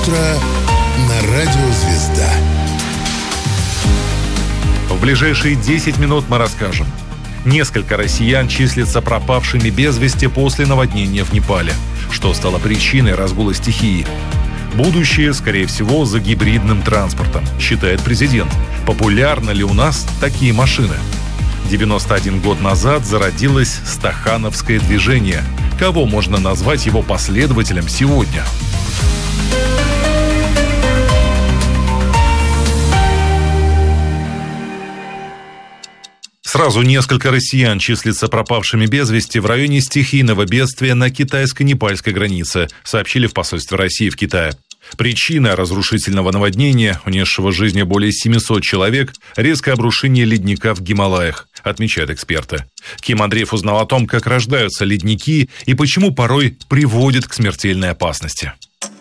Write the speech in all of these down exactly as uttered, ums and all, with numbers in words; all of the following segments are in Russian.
утро на радио «Звезда». В ближайшие десять минут мы расскажем. Несколько россиян числятся пропавшими без вести после наводнения в Непале. Что стало причиной разгула стихии? Будущее, скорее всего, за гибридным транспортом, считает президент. Популярны ли у нас такие машины? девяносто один год назад зародилось стахановское движение. Кого можно назвать его последователем сегодня? Сразу несколько россиян числятся пропавшими без вести в районе стихийного бедствия на китайско-непальской границе, сообщили в посольстве России в Китае. Причина разрушительного наводнения, унесшего жизни более семисот человек, резкое обрушение ледника в Гималаях, отмечают эксперты. Ким Андреев узнал о том, как рождаются ледники и почему порой приводят к смертельной опасности.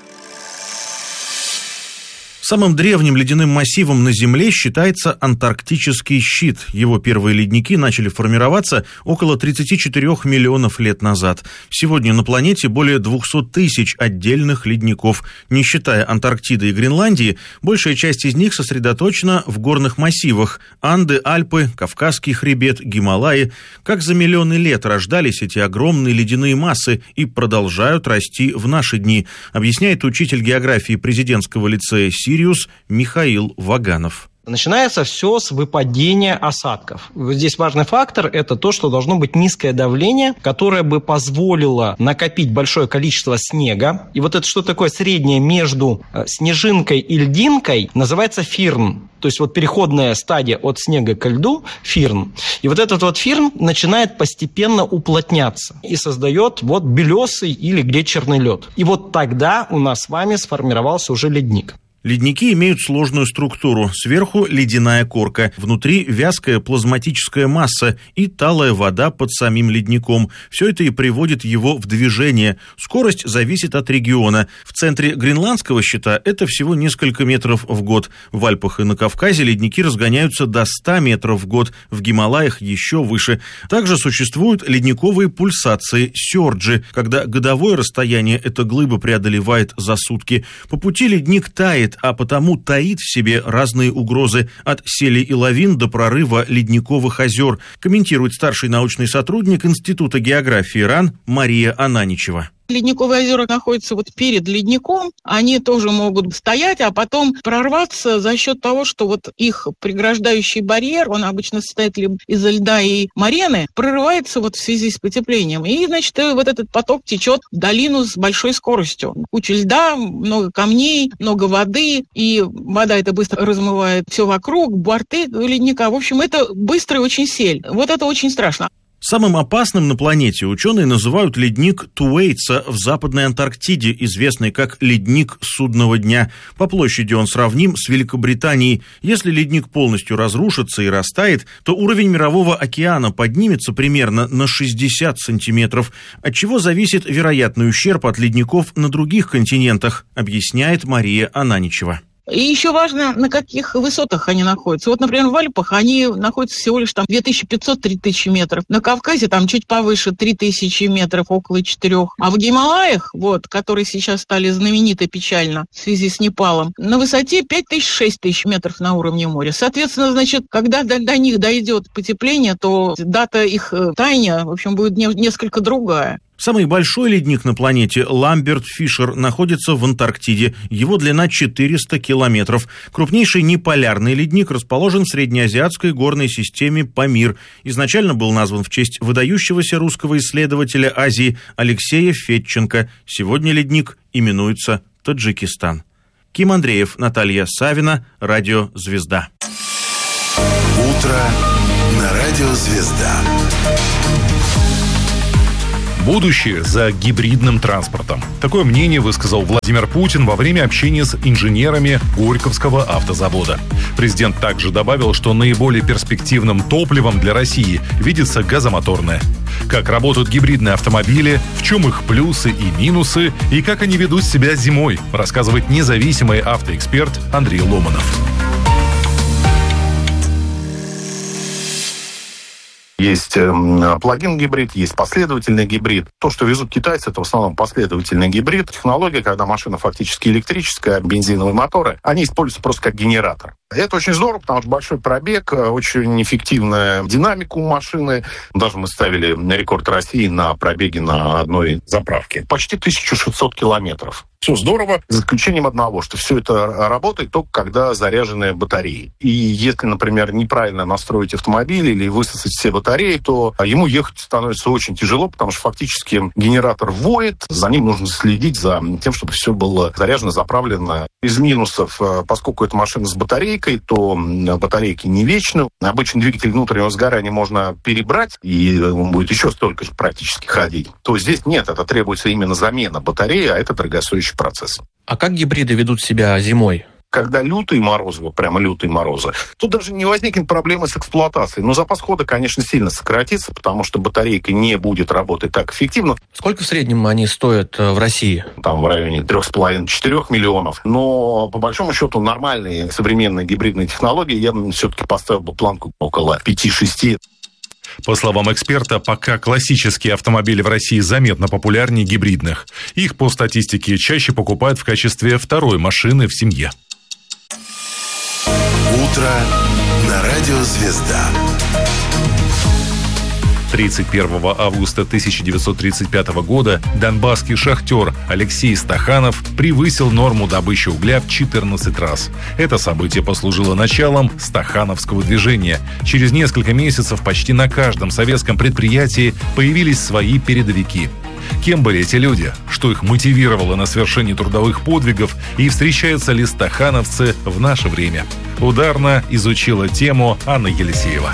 Самым древним ледяным массивом на Земле считается Антарктический щит. Его первые ледники начали формироваться около тридцати четырёх миллионов лет назад. Сегодня на планете более двухсот тысяч отдельных ледников. Не считая Антарктиды и Гренландии, большая часть из них сосредоточена в горных массивах. Анды, Альпы, Кавказский хребет, Гималаи. Как за миллионы лет рождались эти огромные ледяные массы и продолжают расти в наши дни, объясняет учитель географии президентского лицея «Сириус» Михаил Ваганов. Начинается все с выпадения осадков. Здесь важный фактор – это то, что должно быть низкое давление, которое бы позволило накопить большое количество снега. И вот это что такое среднее между снежинкой и льдинкой называется фирн. То есть вот переходная стадия от снега к льду – фирн. И вот этот вот фирн начинает постепенно уплотняться и создает вот белесый или глетчерный лед. И вот тогда у нас с вами сформировался уже ледник. Ледники имеют сложную структуру. Сверху ледяная корка, внутри вязкая плазматическая масса и талая вода под самим ледником. Все это и приводит его в движение. Скорость зависит от региона. В центре Гренландского щита это всего несколько метров в год. В Альпах и на Кавказе ледники разгоняются до ста метров в год. В Гималаях еще выше. Также существуют ледниковые пульсации, сёрджи, когда годовое расстояние эта глыба преодолевает за сутки. По пути ледник тает, а потому таит в себе разные угрозы от селей и лавин до прорыва ледниковых озер, комментирует старший научный сотрудник Института географии РАН Мария Ананичева. Ледниковые озера находятся вот перед ледником, они тоже могут стоять, а потом прорваться за счет того, что вот их преграждающий барьер, он обычно состоит либо из льда и морены, прорывается вот в связи с потеплением. И, значит, вот этот поток течет в долину с большой скоростью. Куча льда, много камней, много воды, и вода это быстро размывает все вокруг, борты ледника. В общем, это быстрый очень сель. Вот это очень страшно. Самым опасным на планете ученые называют ледник Туэйтса в Западной Антарктиде, известный как ледник судного дня. По площади он сравним с Великобританией. Если ледник полностью разрушится и растает, то уровень мирового океана поднимется примерно на шестьдесят сантиметров, от чего зависит вероятный ущерб от ледников на других континентах, объясняет Мария Ананичева. И еще важно, на каких высотах они находятся. Вот, например, в Альпах они находятся всего лишь там две тысячи пятьсот - три тысячи метров. На Кавказе там чуть повыше три тысячи метров, около четырех. А в Гималаях, вот, которые сейчас стали знамениты печально в связи с Непалом, на высоте пять тысяч - шесть тысяч метров на уровне моря. Соответственно, значит, когда до, до них дойдет потепление, то дата их таяния, в общем, будет не, несколько другая. Самый большой ледник на планете, Ламберт-Фишер, находится в Антарктиде. Его длина четыреста километров. Крупнейший неполярный ледник расположен в среднеазиатской горной системе Памир. Изначально был назван в честь выдающегося русского исследователя Азии Алексея Федченко. Сегодня ледник именуется Таджикистан. Ким Андреев, Наталья Савина, Радио «Звезда». Утро на Радио «Звезда». Будущее за гибридным транспортом. Такое мнение высказал Владимир Путин во время общения с инженерами Горьковского автозавода. Президент также добавил, что наиболее перспективным топливом для России видится газомоторное. Как работают гибридные автомобили, в чем их плюсы и минусы, и как они ведут себя зимой, рассказывает независимый автоэксперт Андрей Ломанов. Есть плагин-гибрид, есть последовательный гибрид. То, что везут китайцы, это в основном последовательный гибрид. Технология, когда машина фактически электрическая, бензиновые моторы, они используются просто как генератор. Это очень здорово, потому что большой пробег, очень эффективная динамика у машины. Даже мы ставили рекорд России на пробеге на одной заправке. Почти тысяча шестьсот километров. Все здорово, за исключением одного, что все это работает только когда заряжены батареи. И если, например, неправильно настроить автомобиль или высосать все батареи, то ему ехать становится очень тяжело, потому что фактически генератор воет, за ним нужно следить за тем, чтобы все было заряжено, заправлено. Из минусов, поскольку это машина с батарейкой, то батарейки не вечны. Обычный двигатель внутреннего сгорания можно перебрать, и он будет еще столько же практически ходить. То здесь нет, это требуется именно замена батареи, а это дорогостоящий процесс. А как гибриды ведут себя зимой? Когда лютые морозы, вот прямо лютые морозы, тут даже не возникнет проблемы с эксплуатацией. Но запас хода, конечно, сильно сократится, потому что батарейка не будет работать так эффективно. Сколько в среднем они стоят в России? Там в районе трех с половиной - четырех миллионов. Но, по большому счету, нормальные современные гибридные технологии я все-таки поставил бы планку около пяти-шести. По словам эксперта, пока классические автомобили в России заметно популярнее гибридных. Их, по статистике, чаще покупают в качестве второй машины в семье. Утро на радио «Звезда». тридцать первого августа тысяча девятьсот тридцать пятого года донбасский шахтер Алексей Стаханов превысил норму добычи угля в четырнадцать раз. Это событие послужило началом стахановского движения. Через несколько месяцев почти на каждом советском предприятии появились свои передовики. Кем были эти люди? Что их мотивировало на совершение трудовых подвигов? И встречаются ли стахановцы в наше время? Ударно изучила тему Анна Елисеева.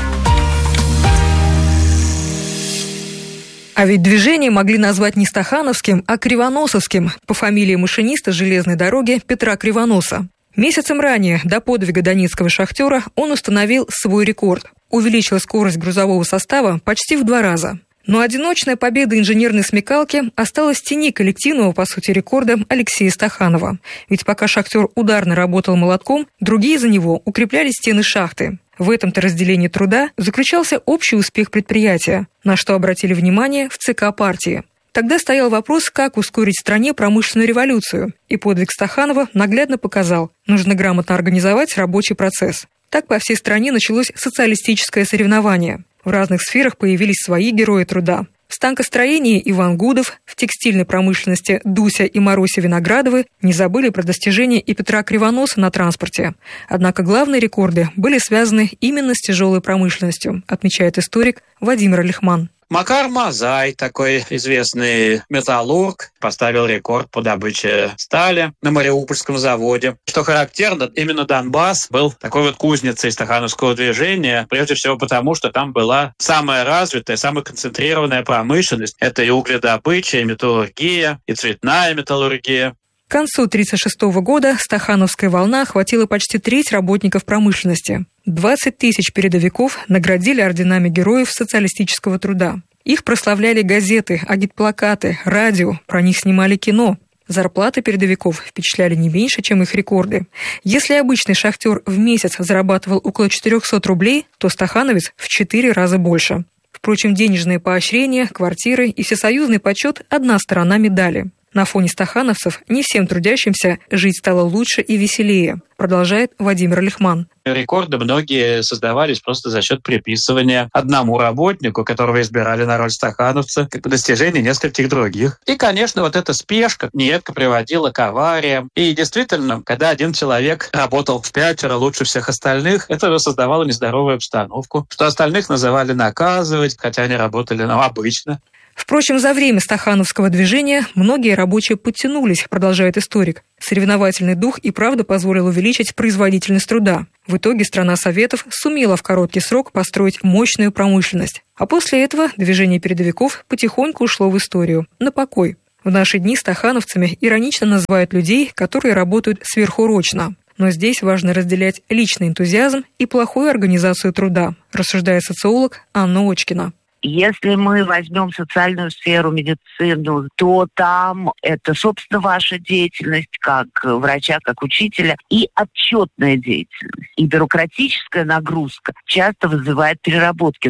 А ведь движение могли назвать не стахановским, а кривоносовским, по фамилии машиниста железной дороги Петра Кривоноса. Месяцем ранее, до подвига донецкого шахтера, он установил свой рекорд. Увеличил скорость грузового состава почти в два раза. Но одиночная победа инженерной смекалки осталась в тени коллективного, по сути, рекорда Алексея Стаханова. Ведь пока шахтер ударно работал молотком, другие за него укрепляли стены шахты. В этом-то разделении труда заключался общий успех предприятия, на что обратили внимание в ЦК партии. Тогда стоял вопрос, как ускорить в стране промышленную революцию, и подвиг Стаханова наглядно показал, нужно грамотно организовать рабочий процесс. Так по всей стране началось социалистическое соревнование. В разных сферах появились свои герои труда. В станкостроении Иван Гудов, в текстильной промышленности Дуся и Маруся Виноградовы не забыли про достижения и Петра Кривоноса на транспорте. Однако главные рекорды были связаны именно с тяжелой промышленностью, отмечает историк Владимир Лихман. Макар Мазай, такой известный металлург, поставил рекорд по добыче стали на Мариупольском заводе. Что характерно, именно Донбасс был такой вот кузницей стахановского движения, прежде всего потому, что там была самая развитая, самая концентрированная промышленность. Это и угледобыча, и металлургия, и цветная металлургия. К концу тысяча девятьсот тридцать шестого года стахановская волна охватила почти треть работников промышленности. двадцать тысяч передовиков наградили орденами героев социалистического труда. Их прославляли газеты, агитплакаты, радио, про них снимали кино. Зарплаты передовиков впечатляли не меньше, чем их рекорды. Если обычный шахтер в месяц зарабатывал около четыреста рублей, то стахановец в четыре раза больше. Впрочем, денежные поощрения, квартиры и всесоюзный почет – одна сторона медали. На фоне стахановцев не всем трудящимся жить стало лучше и веселее, продолжает Владимир Лихман. Рекорды многие создавались просто за счет приписывания одному работнику, которого избирали на роль стахановца, как бы достижение нескольких других. И, конечно, вот эта спешка нередко приводила к авариям. И действительно, когда один человек работал в пятеро лучше всех остальных, это создавало нездоровую обстановку, что остальных называли наказывать, хотя они работали, ну, обычно. Впрочем, за время стахановского движения многие рабочие подтянулись, продолжает историк. Соревновательный дух и правда позволил увеличить производительность труда. В итоге страна Советов сумела в короткий срок построить мощную промышленность. А после этого движение передовиков потихоньку ушло в историю, на покой. В наши дни стахановцами иронично называют людей, которые работают сверхурочно. Но здесь важно разделять личный энтузиазм и плохую организацию труда, рассуждает социолог Анна Очкина. Если мы возьмем социальную сферу, медицину, то там это, собственно, ваша деятельность как врача, как учителя, и отчетная деятельность. И бюрократическая нагрузка часто вызывает переработки.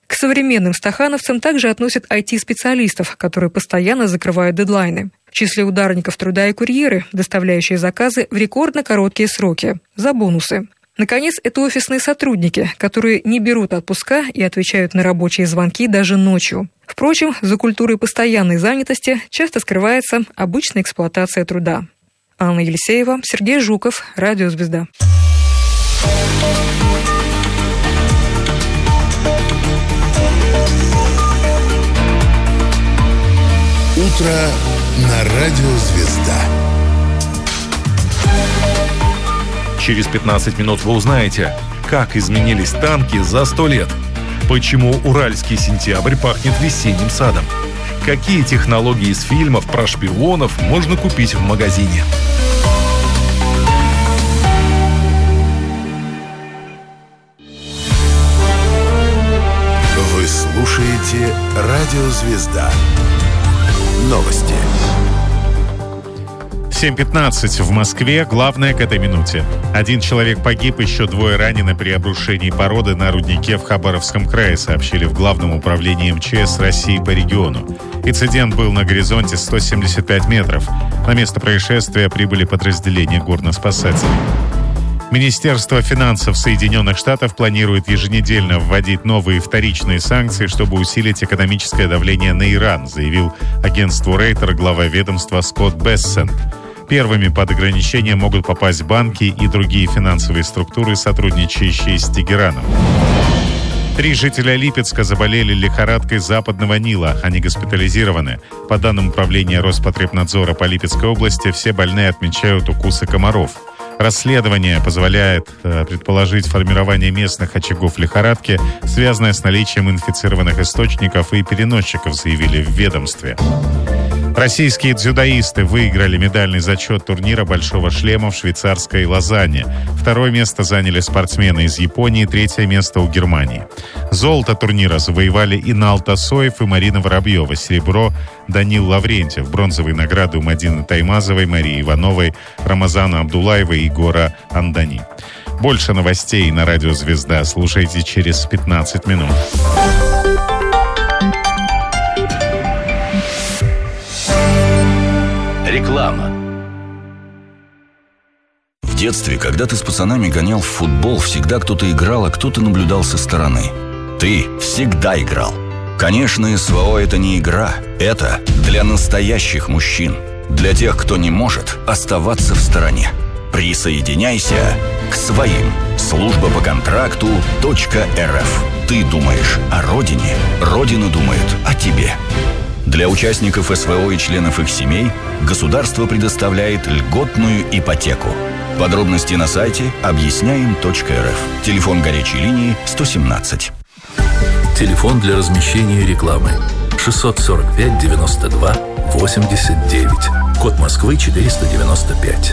К современным стахановцам также относят ай ти-специалистов, которые постоянно закрывают дедлайны. В числе ударников труда и курьеры, доставляющие заказы в рекордно короткие сроки, за бонусы. Наконец, это офисные сотрудники, которые не берут отпуска и отвечают на рабочие звонки даже ночью. Впрочем, за культурой постоянной занятости часто скрывается обычная эксплуатация труда. Анна Елисеева, Сергей Жуков, Радио Звезда. Утро на Радио Звезда. Через пятнадцать минут вы узнаете, как изменились танки за сто лет, почему уральский сентябрь пахнет весенним садом, какие технологии из фильмов про шпионов можно купить в магазине. Вы слушаете Радио Звезда. Новости. семь пятнадцать в Москве. Главное к этой минуте. Один человек погиб, еще двое ранены при обрушении породы на руднике в Хабаровском крае, сообщили в Главном управлении эм че эс России по региону. Инцидент был на горизонте сто семьдесят пять метров. На место происшествия прибыли подразделения горноспасателей. Министерство финансов Соединенных Штатов планирует еженедельно вводить новые вторичные санкции, чтобы усилить экономическое давление на Иран, заявил агентству Рейтер глава ведомства Скотт Бессент. Первыми под ограничения могут попасть банки и другие финансовые структуры, сотрудничающие с Тегераном. Три жителя Липецка заболели лихорадкой западного Нила. Они госпитализированы. По данным управления Роспотребнадзора по Липецкой области, все больные отмечают укусы комаров. Расследование позволяет э, предположить формирование местных очагов лихорадки, связанное с наличием инфицированных источников и переносчиков, заявили в ведомстве. Российские дзюдоисты выиграли медальный зачет турнира «Большого шлема» в швейцарской Лозанне. Второе место заняли спортсмены из Японии, третье место у Германии. Золото турнира завоевали Инал Тасоев и Марина Воробьева, серебро – Данил Лаврентьев, бронзовые награды у Мадины Таймазовой, Марии Ивановой, Рамазана Абдулаева и Егора Андани. Больше новостей на Радио Звезда слушайте через пятнадцать минут. Реклама. В детстве, когда ты с пацанами гонял в футбол, всегда кто-то играл, а кто-то наблюдал со стороны. Ты всегда играл. Конечно, СВО – это не игра. Это для настоящих мужчин. Для тех, кто не может оставаться в стороне. Присоединяйся к своим. Служба по контракту .рф. Ты думаешь о родине, Родина думает о тебе. Для участников СВО и членов их семей государство предоставляет льготную ипотеку. Подробности на сайте объясняем точка эр эф. Телефон горячей линии сто семнадцать. Телефон для размещения рекламы шестьсот сорок пять девяносто два восемьдесят девять. Код Москвы четыреста девяносто пять.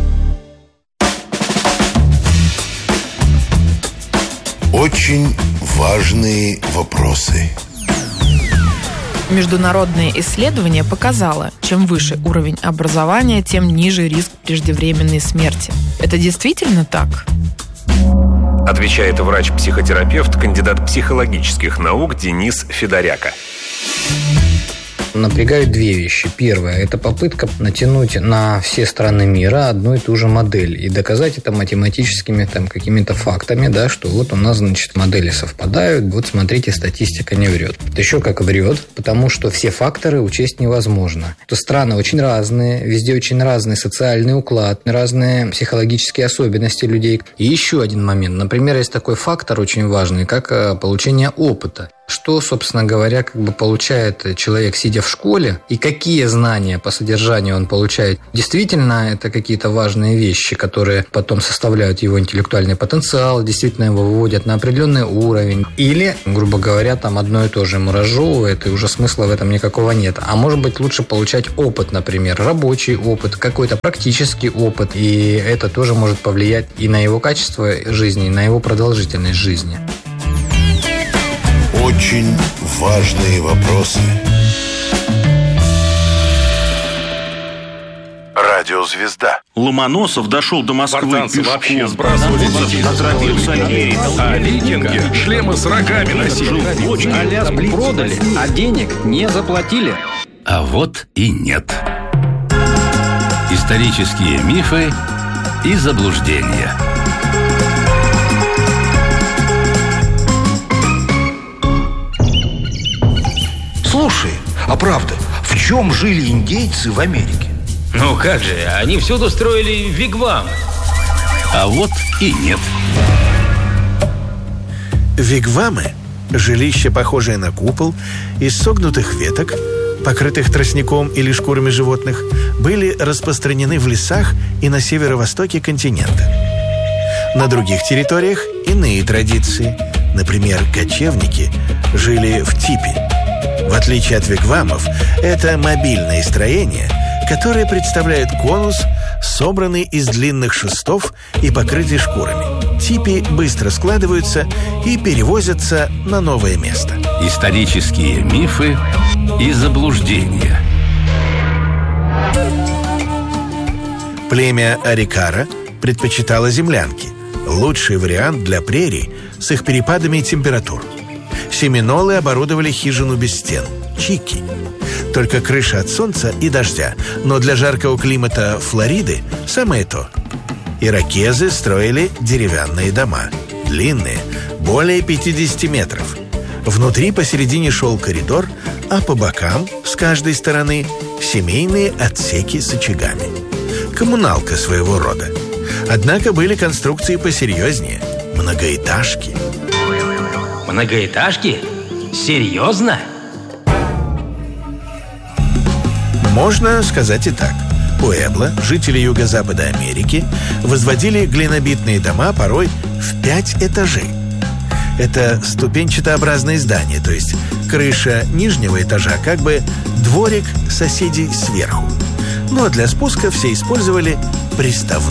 Очень важные вопросы. Международное исследование показало, чем выше уровень образования, тем ниже риск преждевременной смерти. Это действительно так? Отвечает врач-психотерапевт, кандидат психологических наук Денис Федоряка. Напрягают две вещи. Первое – это попытка натянуть на все страны мира одну и ту же модель и доказать это математическими там, какими-то фактами, да, что вот у нас, значит, модели совпадают, вот смотрите, статистика не врет. Это еще как врет, потому что все факторы учесть невозможно. То страны очень разные, везде очень разный социальный уклад, разные психологические особенности людей. И еще один момент. Например, есть такой фактор очень важный, как получение опыта. Что, собственно говоря, как бы получает человек, сидя в школе, и какие знания по содержанию он получает. Действительно, это какие-то важные вещи, которые потом составляют его интеллектуальный потенциал, действительно его выводят на определенный уровень. Или, грубо говоря, там одно и то же ему разжевывает, и уже смысла в этом никакого нет. А может быть, лучше получать опыт, например, рабочий опыт, какой-то практический опыт, и это тоже может повлиять и на его качество жизни, и на его продолжительность жизни. Очень важные вопросы. Радио. радиозвезда. Ломоносов дошел до Москвы Спартанцы пешком. вообще сбрасывали детей. Отравился Берия. А викинги шлемы с рогами носили. Аляску продали, а денег не заплатили. А вот и нет. Исторические мифы и заблуждения. Слушай, а правда, в чем жили индейцы в Америке? Ну как же, они всюду строили вигвамы. А вот и нет. Вигвамы – жилища, похожие на купол, из согнутых веток, покрытых тростником или шкурами животных, были распространены в лесах и на северо-востоке континента. На других территориях иные традиции. Например, кочевники жили в типе. В отличие от вигвамов, это мобильные строения, которые представляют конус, собранный из длинных шестов и покрытый шкурами. Типи быстро складываются и перевозятся на новое место. Исторические мифы и заблуждения. Племя Арикара предпочитало землянки – лучший вариант для прерий с их перепадами температур. Семинолы оборудовали хижину без стен – чики. Только крыша от солнца и дождя, но для жаркого климата Флориды самое то. Иракезы строили деревянные дома, длинные, более пятьдесят метров. Внутри посередине шел коридор, а по бокам, с каждой стороны, семейные отсеки с очагами. Коммуналка своего рода. Однако были конструкции посерьезнее – многоэтажки. Многоэтажки? Серьезно? Можно сказать и так. Пуэбло, жители юго-запада Америки, возводили глинобитные дома порой в пять этажей. Это ступенчатообразные здания, то есть крыша нижнего этажа как бы дворик соседей сверху. Ну а для спуска все использовали приставные